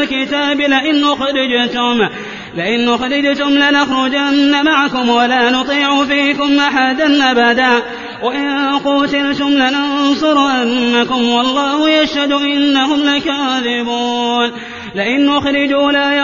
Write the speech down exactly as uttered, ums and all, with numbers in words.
الكتاب لئن أخرجتم, لئن أخرجتم لنخرجن معكم ولا نطيع فيكم أحدا أبدا وإن قتلتم لننصرنكم والله يشهد إنهم لكاذبون. لئن أخرجوا لا